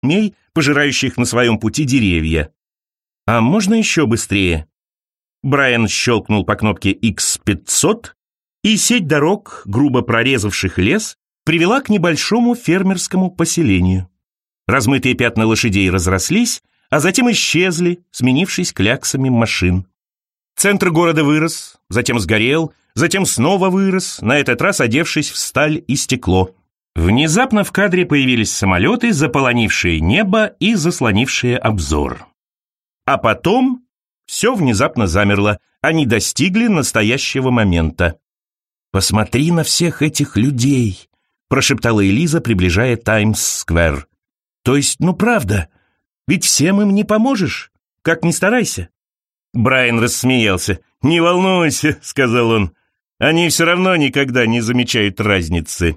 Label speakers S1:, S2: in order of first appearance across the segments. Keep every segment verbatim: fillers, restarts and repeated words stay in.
S1: змей, пожирающих на своем пути деревья. А можно еще быстрее? Брайан щелкнул по кнопке икс пятьсот, и сеть дорог, грубо прорезавших лес, привела к небольшому фермерскому поселению. Размытые пятна лошадей разрослись, а затем исчезли, сменившись кляксами машин. Центр города вырос, затем сгорел, затем снова вырос, на этот раз одевшись в сталь и стекло. Внезапно в кадре появились самолеты, заполонившие небо и заслонившие обзор. А потом все внезапно замерло, они достигли настоящего момента. «Посмотри на всех этих людей», — прошептала Элиза, приближая Таймс-сквер. «То есть, ну правда, ведь всем им не поможешь, как ни старайся». Брайан рассмеялся. «Не волнуйся», — сказал он, — «они все равно никогда не замечают разницы».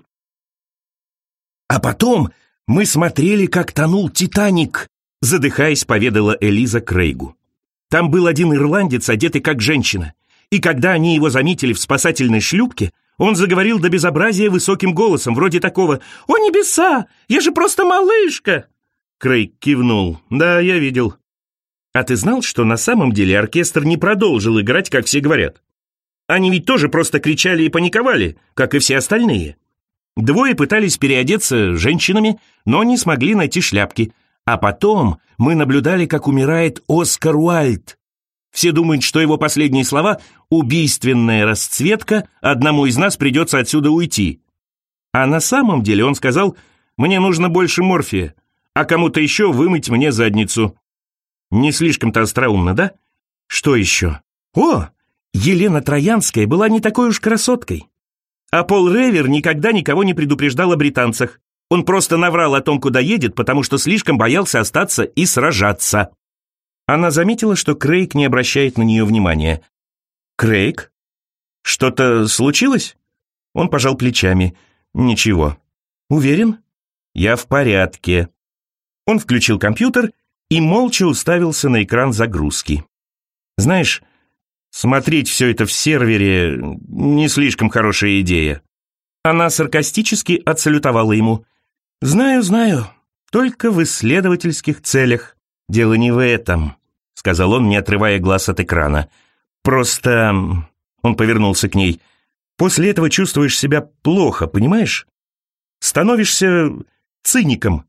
S1: «А потом мы смотрели, как тонул «Титаник», — задыхаясь, поведала Элиза Крейгу. «Там был один ирландец, одетый как женщина, и когда они его заметили в спасательной шлюпке, он заговорил до безобразия высоким голосом, вроде такого: «О небеса, я же просто малышка!» Крейг кивнул. «Да, я видел». «А ты знал, что на самом деле оркестр не продолжил играть, как все говорят? Они ведь тоже просто кричали и паниковали, как и все остальные. Двое пытались переодеться женщинами, но не смогли найти шляпки. А потом мы наблюдали, как умирает Оскар Уайльд. Все думают, что его последние слова — убийственная расцветка, одному из нас придется отсюда уйти. А на самом деле он сказал: мне нужно больше морфия, а кому-то еще вымыть мне задницу». Не слишком-то остроумно, да? Что еще? О, Елена Троянская была не такой уж красоткой. А Пол Ревер никогда никого не предупреждал о британцах. Он просто наврал о том, куда едет, потому что слишком боялся остаться и сражаться. Она заметила, что Крейг не обращает на нее внимания. «Крейг? Что-то случилось?» Он пожал плечами. «Ничего». «Уверен?» «Я в порядке». Он включил компьютер и молча уставился на экран загрузки. «Знаешь, смотреть все это в сервере не слишком хорошая идея». Она саркастически отсалютовала ему. «Знаю, знаю, только в исследовательских целях. Дело не в этом», — сказал он, не отрывая глаз от экрана. «Просто...» — он повернулся к ней. «После этого чувствуешь себя плохо, понимаешь? Становишься циником».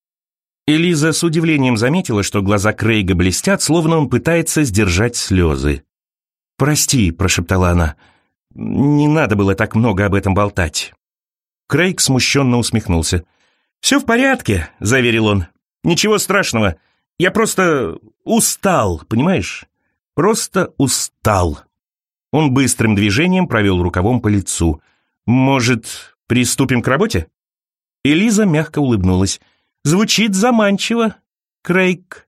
S1: Элиза с удивлением заметила, что глаза Крейга блестят, словно он пытается сдержать слезы. «Прости», — прошептала она, — «не надо было так много об этом болтать». Крейг смущенно усмехнулся. «Все в порядке», — заверил он. «Ничего страшного. Я просто устал, понимаешь? Просто устал». Он быстрым движением провел рукавом по лицу. «Может, приступим к работе?» Элиза мягко улыбнулась. «Звучит заманчиво, Крейг».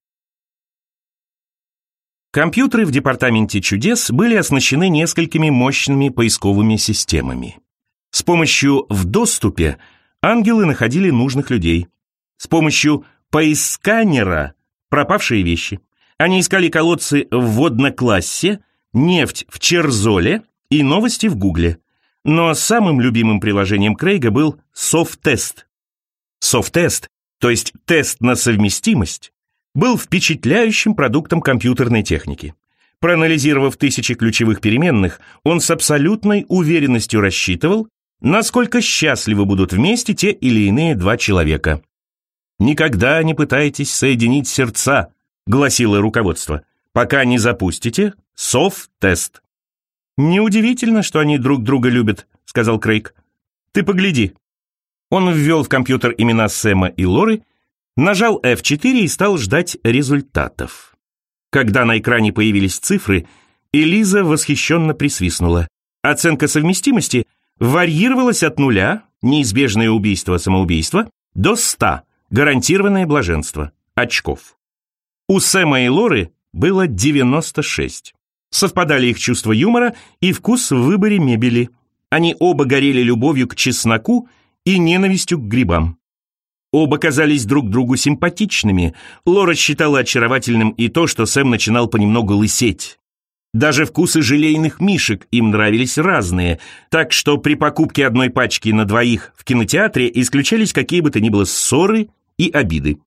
S1: Компьютеры в департаменте чудес были оснащены несколькими мощными поисковыми системами. С помощью «в доступе» ангелы находили нужных людей. С помощью поисканера — пропавшие вещи. Они искали колодцы в водноклассе, нефть в Черзоле и новости в Гугле. Но самым любимым приложением Крейга был Софтест. Софтест, то есть тест на совместимость, был впечатляющим продуктом компьютерной техники. Проанализировав тысячи ключевых переменных, он с абсолютной уверенностью рассчитывал, насколько счастливы будут вместе те или иные два человека. «Никогда не пытайтесь соединить сердца», — гласило руководство, «пока не запустите софт-тест». «Неудивительно, что они друг друга любят», — сказал Крейг. «Ты погляди». Он ввел в компьютер имена Сэма и Лоры, нажал эф четыре и стал ждать результатов. Когда на экране появились цифры, Элиза восхищенно присвистнула. Оценка совместимости варьировалась от нуля, неизбежное убийство-самоубийство, до ста, гарантированное блаженство, очков. У Сэма и Лоры было девяносто шесть. Совпадали их чувство юмора и вкус в выборе мебели. Они оба горели любовью к чесноку и ненавистью к грибам. Оба казались друг другу симпатичными. Лора считала очаровательным и то, что Сэм начинал понемногу лысеть. Даже вкусы желейных мишек им нравились разные, так что при покупке одной пачки на двоих в кинотеатре исключались какие бы то ни было ссоры и обиды.